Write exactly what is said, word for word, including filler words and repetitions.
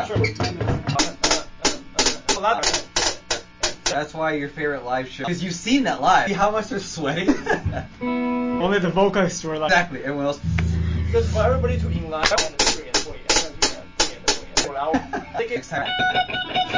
Well, that's why your favorite live show. Because you've seen that live. See how much they're sweating? Only the vocalists were like... Exactly, everyone else... Because for everybody to in line, next time